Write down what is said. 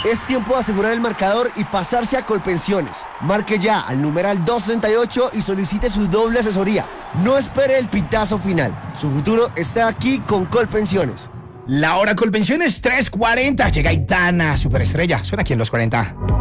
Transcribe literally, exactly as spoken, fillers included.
Es tiempo de asegurar el marcador y pasarse a Colpensiones. Marque ya al numeral doscientos sesenta y ocho y solicite su doble asesoría. No espere el pitazo final. Su futuro está aquí con Colpensiones. La hora Colpensiones tres cuarenta. Llega Aitana, superestrella. Suena aquí en los cuarenta.